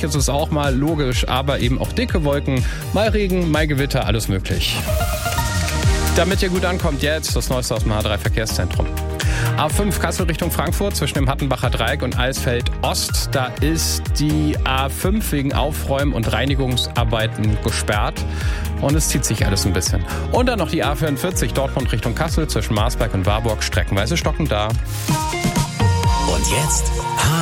ist es auch mal, logisch, aber eben auch dicke Wolken, mal Regen, mal Gewitter, alles möglich. Damit ihr gut ankommt, jetzt das Neueste aus dem H3 Verkehrszentrum. A5 Kassel Richtung Frankfurt zwischen dem Hattenbacher Dreieck und Eisfeld Ost. Da ist die A5 wegen Aufräumen und Reinigungsarbeiten gesperrt. Und es zieht sich alles ein bisschen. Und dann noch die A44 Dortmund Richtung Kassel zwischen Marsberg und Warburg. Streckenweise stockend da. Und jetzt